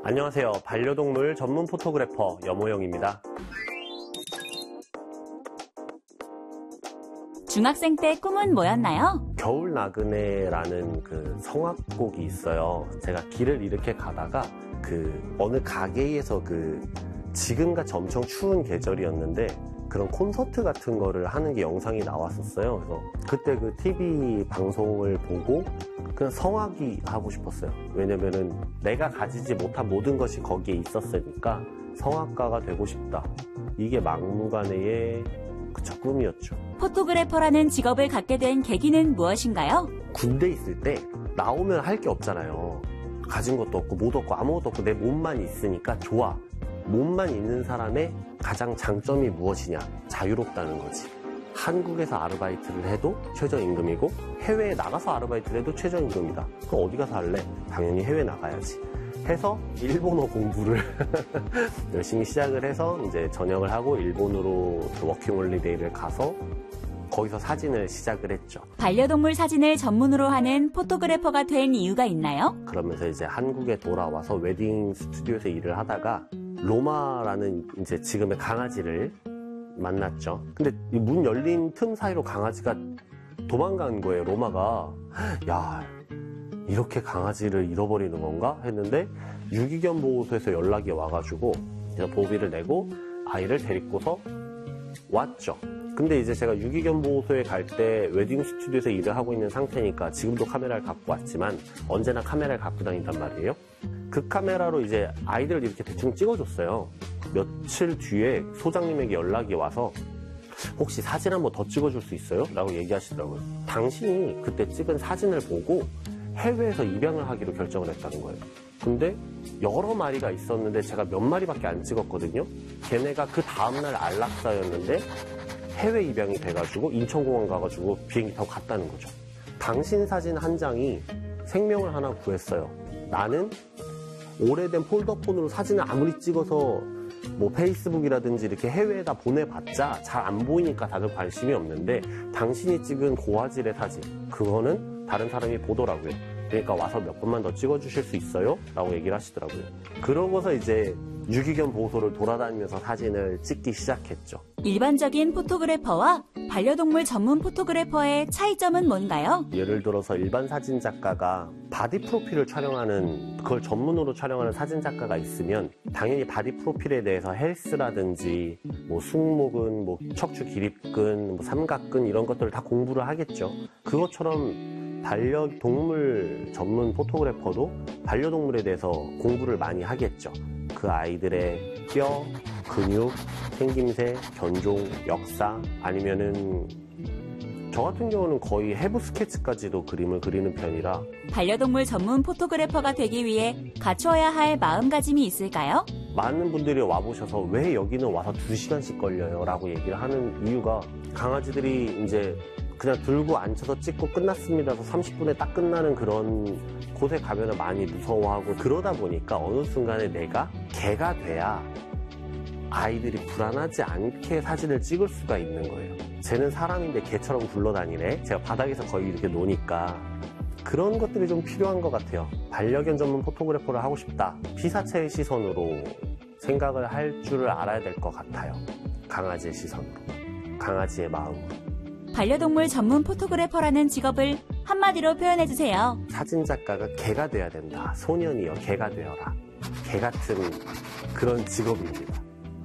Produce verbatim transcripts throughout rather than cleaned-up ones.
안녕하세요. 반려동물 전문 포토그래퍼 여모영입니다. 중학생 때 꿈은 뭐였나요? 겨울 나그네라는 그 성악곡이 있어요. 제가 길을 이렇게 가다가 그 어느 가게에서 그 지금같이 엄청 추운 계절이었는데 그런 콘서트 같은 거를 하는 게 영상이 나왔었어요. 그래서 그때 그 티비 방송을 보고 그냥 성악이 하고 싶었어요. 왜냐면은 내가 가지지 못한 모든 것이 거기에 있었으니까 성악가가 되고 싶다. 이게 막무가내의 그쵸, 꿈이었죠. 포토그래퍼라는 직업을 갖게 된 계기는 무엇인가요? 군대 있을 때 나오면 할 게 없잖아요. 가진 것도 없고 못 없고 아무것도 없고 내 몸만 있으니까 좋아. 몸만 있는 사람의 가장 장점이 무엇이냐? 자유롭다는 거지. 한국에서 아르바이트를 해도 최저임금이고 해외에 나가서 아르바이트를 해도 최저임금이다. 그럼 어디 가서 할래? 당연히 해외 나가야지. 해서 일본어 공부를 열심히 시작을 해서 이제 전역을 하고 일본으로 워킹홀리데이를 가서 거기서 사진을 시작을 했죠. 반려동물 사진을 전문으로 하는 포토그래퍼가 된 이유가 있나요? 그러면서 이제 한국에 돌아와서 웨딩 스튜디오에서 일을 하다가 로마라는 이제 지금의 강아지를 만났죠. 근데 문 열린 틈 사이로 강아지가 도망간 거예요. 로마가. 야, 이렇게 강아지를 잃어버리는 건가? 했는데 유기견 보호소에서 연락이 와가지고 보호비를 내고 아이를 데리고서 왔죠. 근데 이제 제가 유기견 보호소에 갈 때 웨딩 스튜디오에서 일을 하고 있는 상태니까 지금도 카메라를 갖고 왔지만 언제나 카메라를 갖고 다닌단 말이에요. 그 카메라로 이제 아이들을 이렇게 대충 찍어줬어요. 며칠 뒤에 소장님에게 연락이 와서 혹시 사진 한번 더 찍어줄 수 있어요? 라고 얘기하시더라고요. 당신이 그때 찍은 사진을 보고 해외에서 입양을 하기로 결정을 했다는 거예요. 근데 여러 마리가 있었는데 제가 몇 마리밖에 안 찍었거든요. 걔네가 그 다음날 안락사였는데 해외 입양이 돼가지고 인천공항 가가지고 비행기 타고 갔다는 거죠. 당신 사진 한 장이 생명을 하나 구했어요. 나는 오래된 폴더폰으로 사진을 아무리 찍어서 뭐 페이스북이라든지 이렇게 해외에다 보내봤자 잘 안 보이니까 다들 관심이 없는데 당신이 찍은 고화질의 사진, 그거는 다른 사람이 보더라고요. 그러니까 와서 몇 번만 더 찍어주실 수 있어요? 라고 얘기를 하시더라고요. 그러고서 이제 유기견 보호소를 돌아다니면서 사진을 찍기 시작했죠. 일반적인 포토그래퍼와 반려동물 전문 포토그래퍼의 차이점은 뭔가요? 예를 들어서 일반 사진 작가가 바디 프로필을 촬영하는, 그걸 전문으로 촬영하는 사진 작가가 있으면 당연히 바디 프로필에 대해서 헬스라든지 뭐 승모근, 뭐 척추 기립근, 뭐 삼각근 이런 것들을 다 공부를 하겠죠. 그것처럼 반려동물 전문 포토그래퍼도 반려동물에 대해서 공부를 많이 하겠죠. 그 아이들의 뼈, 근육, 생김새, 견종, 역사, 아니면은 저 같은 경우는 거의 해부 스케치까지도 그림을 그리는 편이라. 반려동물 전문 포토그래퍼가 되기 위해 갖춰야 할 마음가짐이 있을까요? 많은 분들이 와보셔서 왜 여기는 와서 두 시간씩 걸려요? 라고 얘기를 하는 이유가 강아지들이 이제 그냥 들고 앉혀서 찍고 끝났습니다. 삼십 분에 딱 끝나는 그런 곳에 가면 많이 무서워하고 그러다 보니까 어느 순간에 내가 개가 돼야 아이들이 불안하지 않게 사진을 찍을 수가 있는 거예요. 쟤는 사람인데 개처럼 굴러다니네. 제가 바닥에서 거의 이렇게 노니까 그런 것들이 좀 필요한 것 같아요. 반려견 전문 포토그래퍼를 하고 싶다. 피사체의 시선으로 생각을 할 줄을 알아야 될 것 같아요. 강아지의 시선으로, 강아지의 마음으로. 반려동물 전문 포토그래퍼라는 직업을 한마디로 표현해주세요. 사진작가가 개가 돼야 된다. 소년이여 개가 되어라. 개 같은 그런 직업입니다.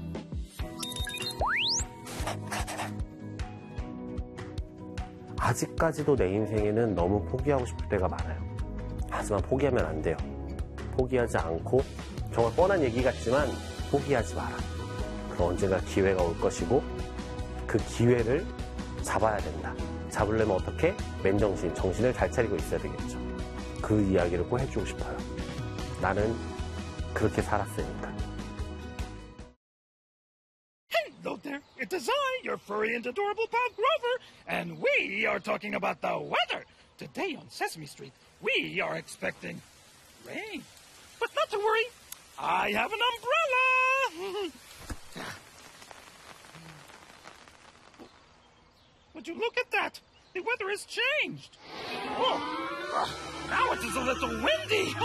아직까지도 내 인생에는 너무 포기하고 싶을 때가 많아요. 하지만 포기하면 안 돼요. 포기하지 않고 정말 뻔한 얘기 같지만 포기하지 마라. 그럼 언젠가 기회가 올 것이고 그 기회를 잡아야 된다. 잡으려면 어떻게? 맨정신, 정신을 잘 차리고 있어야 되겠죠. 그 이야기를 꼭 해주고 싶어요. 나는 그렇게 살았으니까. Hello there, it is I, your furry and adorable pal Grover, and we are talking about the weather. Today on Sesame Street, we are expecting rain. But not to worry, I have an umbrella. Would you look at that? The weather has changed. Oh, now it is a little windy.